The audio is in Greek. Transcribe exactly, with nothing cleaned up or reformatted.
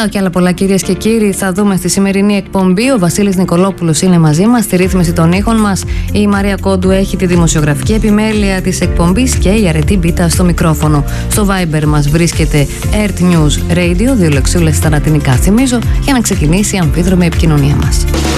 Αυτά και άλλα πολλά, κυρίες και κύριοι, θα δούμε στη σημερινή εκπομπή. Ο Βασίλης Νικολόπουλος είναι μαζί μας στη ρύθμιση των ήχων μας. Η Μαρία Κόντου έχει τη δημοσιογραφική επιμέλεια της εκπομπής και η Αρετή Μπίτα στο μικρόφωνο. Στο Viber μας βρίσκεται Earth News Radio, δύο λεξούλες στα λατινικά θυμίζω, για να ξεκινήσει η αμφίδρομη επικοινωνία μας.